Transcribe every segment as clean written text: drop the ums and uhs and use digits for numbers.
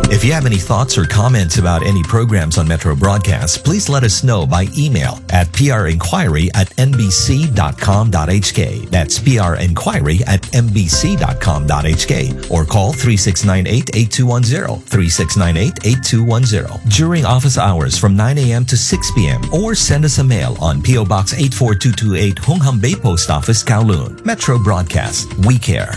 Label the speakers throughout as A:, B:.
A: If you have any thoughts or comments about any programs on Metro Broadcast, please let us know by email at prinquiry@nbc.com.hk. That's prinquiry@nbc.com.hk, or call 3698-8210, 3698-8210 during office hours from 9 a.m. to 6 p.m. or send us a mail on P.O. Box 84228, Hung Hom Bay Post Office, Kowloon. Metro Broadcast, we care.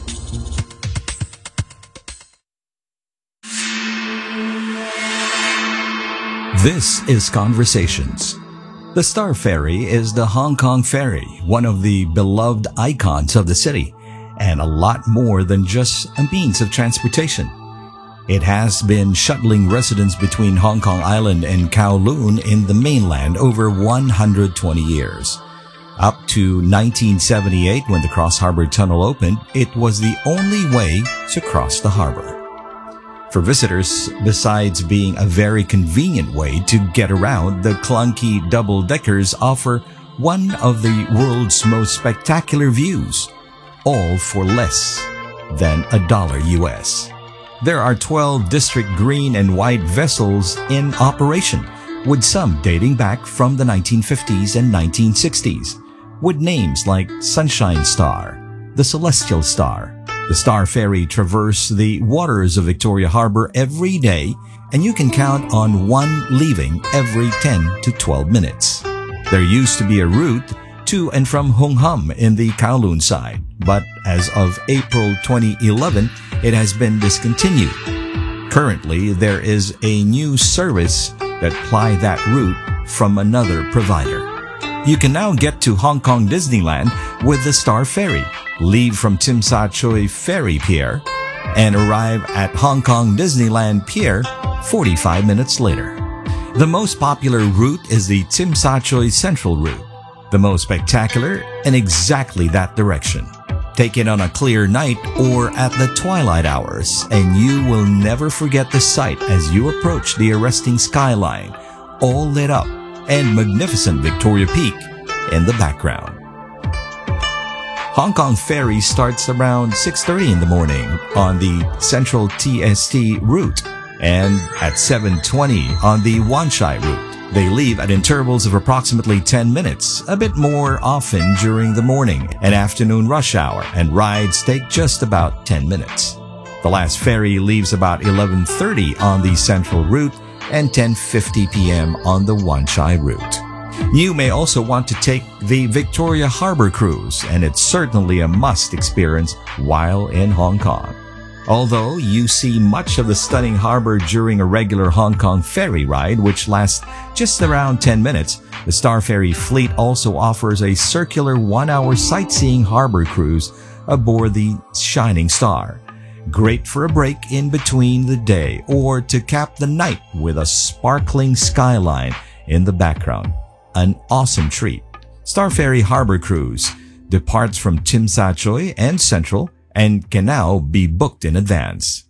B: This is Conversations. The Star Ferry is the Hong Kong Ferry, one of the beloved icons of the city, and a lot more than just a means of transportation. It has been shuttling residents between Hong Kong Island and Kowloon in the mainland over 120 years. Up to 1978, when the Cross Harbor Tunnel opened, it was the only way to cross the harbor. For visitors, besides being a very convenient way to get around, the clunky double-deckers offer one of the world's most spectacular views, all for less than $1 US. There are 12 district green and white vessels in operation, with some dating back from the 1950s and 1960s, with names like Sunshine Star, the Celestial Star. The Star Ferry traverses the waters of Victoria Harbour every day, and you can count on one leaving every 10 to 12 minutes. There used to be a route to and from Hung Hom in the Kowloon side, but as of April 2011, it has been discontinued. Currently, there is a new service that ply that route from another provider. You can now get to Hong Kong Disneyland with the Star Ferry, leave from Tsim Sha Tsui Ferry Pier, and arrive at Hong Kong Disneyland Pier 45 minutes later. The most popular route is the Tsim Sha Tsui Central route, the most spectacular in exactly that direction. Take it on a clear night or at the twilight hours, and you will never forget the sight as you approach the arresting skyline, all lit up, and magnificent Victoria Peak in the background. Hong Kong Ferry starts around 6:30 in the morning on the Central TST route and at 7:20 on the Wan Chai route. They leave at intervals of approximately 10 minutes, a bit more often during the morning and afternoon rush hour, and rides take just about 10 minutes. The last ferry leaves about 11:30 on the Central route and 10:50 p.m. on the Wan Chai route. You may also want to take the Victoria Harbour Cruise, and it's certainly a must experience while in Hong Kong. Although you see much of the stunning harbour during a regular Hong Kong ferry ride, which lasts just around 10 minutes, the Star Ferry fleet also offers a circular 1-hour sightseeing harbour cruise aboard the Shining Star. Great for a break in between the day or to cap the night with a sparkling skyline in the background. An awesome treat. Star Ferry Harbour Cruise departs from Tsim Sha Tsui and Central and can now be booked in advance.